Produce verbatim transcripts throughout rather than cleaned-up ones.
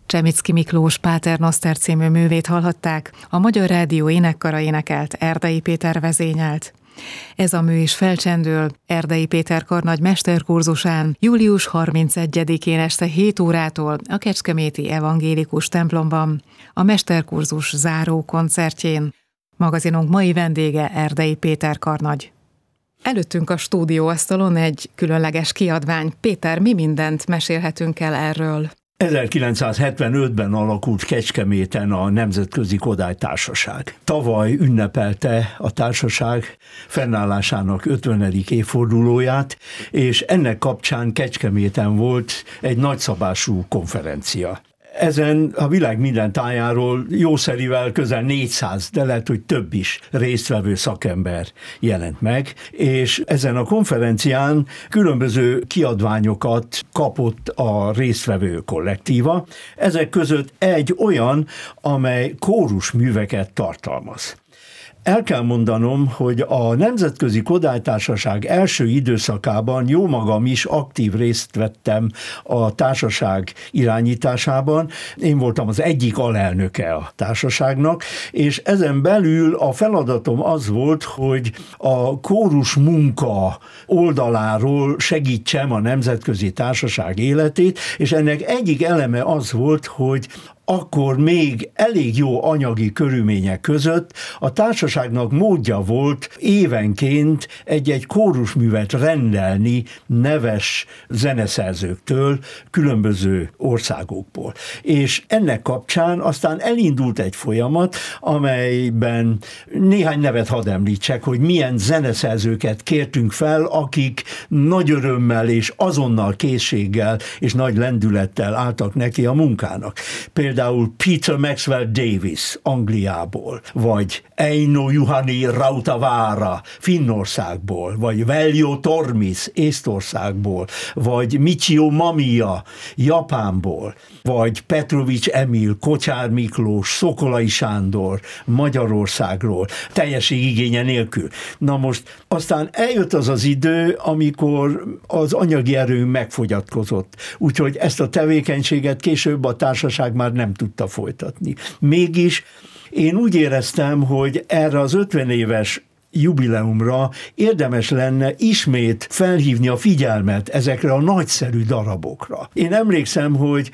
Csemicki Miklós Páter Noszter című művét hallhatták, a Magyar Rádió énekkara énekelt, Erdei Péter vezényelt. Ez a mű is felcsendül Erdei Péter karnagy mesterkurzusán július harmincegyedikén este hét órától a kecskeméti evangélikus templomban, a mesterkurzus záró koncertjén. Magazinunk mai vendége Erdei Péter karnagy. Előttünk a stúdióasztalon egy különleges kiadvány. Péter, mi mindent mesélhetünk el erről? ezerkilencszázhetvenötben alakult Kecskeméten a Nemzetközi Kodály Társaság. Tavaly ünnepelte a társaság fennállásának ötvenedik évfordulóját, és ennek kapcsán Kecskeméten volt egy nagyszabású konferencia. Ezen a világ minden tájáról jószerivel közel négyszáz, de lehet, hogy több is résztvevő szakember jelent meg, és ezen a konferencián különböző kiadványokat kapott a résztvevő kollektíva. Ezek között egy olyan, amely kórusműveket tartalmaz. El kell mondanom, hogy a Nemzetközi Kodály Társaság első időszakában jó magam is aktív részt vettem a társaság irányításában. Én voltam az egyik alelnöke a társaságnak, és ezen belül a feladatom az volt, hogy a kórus munka oldaláról segítsem a Nemzetközi Társaság életét, és ennek egyik eleme az volt, hogy akkor még elég jó anyagi körülmények között a társaságnak módja volt évenként egy-egy kórusművet rendelni neves zeneszerzőktől különböző országokból. És ennek kapcsán aztán elindult egy folyamat, amelyben néhány nevet hadd említsek, hogy milyen zeneszerzőket kértünk fel, akik nagy örömmel és azonnal készséggel és nagy lendülettel álltak neki a munkának. Például Például Peter Maxwell Davies Angliából, vagy Eino Juhani Rautavaara Finnországból, vagy Veljo Tormis Észtországból, vagy Michio Mamiya Japánból, vagy Petrovics Emil, Kocsár Miklós, Szokolai Sándor Magyarországról, teljesség igénye nélkül. Na most aztán eljött az az idő, amikor az anyagi erő megfogyatkozott, úgyhogy ezt a tevékenységet később a társaság már nem tudta folytatni. Mégis én úgy éreztem, hogy erre az ötven éves jubileumra érdemes lenne ismét felhívni a figyelmet ezekre a nagyszerű darabokra. Én emlékszem, hogy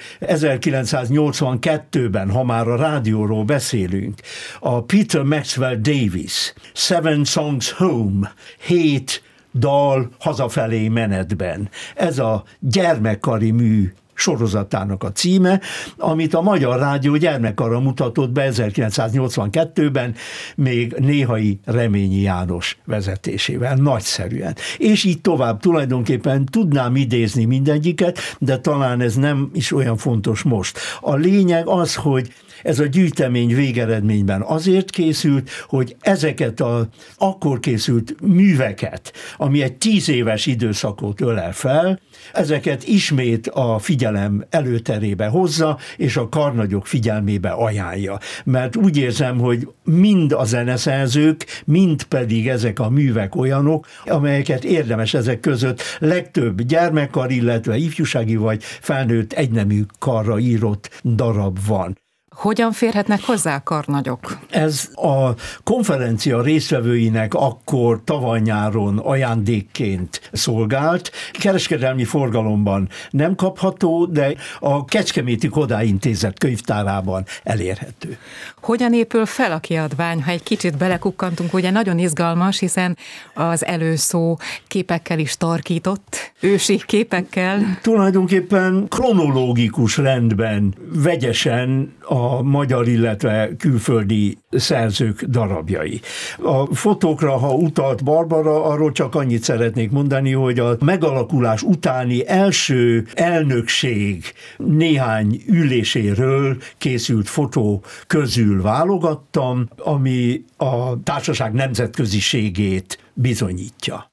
ezerkilencszáznyolcvankettőben, ha már a rádióról beszélünk, a Peter Maxwell Davies Seven Songs Home, hét dal hazafelé menetben. Ez a gyermekkari mű sorozatának a címe, amit a Magyar Rádió gyermekkara mutatott be ezerkilencszáznyolcvankettőben, még Néhai Reményi János vezetésével, nagyszerűen. És így tovább, tulajdonképpen tudnám idézni mindegyiket, de talán ez nem is olyan fontos most. A lényeg az, hogy ez a gyűjtemény végeredményben azért készült, hogy ezeket a akkor készült műveket, ami egy tíz éves időszakot ölel fel, ezeket ismét a figyelem előterébe hozza, és a karnagyok figyelmébe ajánlja. Mert úgy érzem, hogy mind a zeneszerzők, mind pedig ezek a művek olyanok, amelyeket érdemes ezek között legtöbb gyermekkar, illetve ifjúsági vagy felnőtt egynemű karra írott darab van. Hogyan férhetnek hozzá a karnagyok? Ez a konferencia résztvevőinek akkor tavaly-nyáron ajándékként szolgált. Kereskedelmi forgalomban nem kapható, de a Kecskeméti Kodály Intézet könyvtárában elérhető. Hogyan épül fel a kiadvány? Ha egy kicsit belekukkantunk, ugye nagyon izgalmas, hiszen az előszó képekkel is tarkított, ősi képekkel. Tulajdonképpen kronológikus rendben, vegyesen a magyar, illetve külföldi szerzők darabjai. A fotókra, ha utalt Barbara, arról csak annyit szeretnék mondani, hogy a megalakulás utáni első elnökség néhány üléséről készült fotó közül válogattam, ami a társaság nemzetköziségét bizonyítja.